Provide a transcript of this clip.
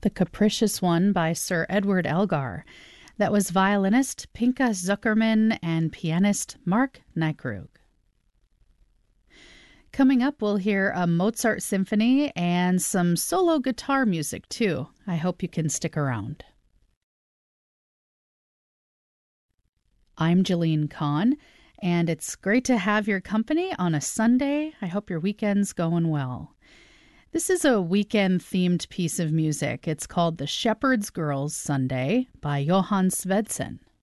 The Capricious One by Sir Edward Elgar. That was violinist Pinka Zuckerman and pianist Mark Nykrug. Coming up, we'll hear a Mozart symphony and some solo guitar music, too. I hope you can stick around. I'm Jeline Kahn, and it's great to have your company on a Sunday. I hope your weekend's going well. This is a weekend-themed piece of music. It's called The Shepherd's Girls Sunday by Johann Svedsen.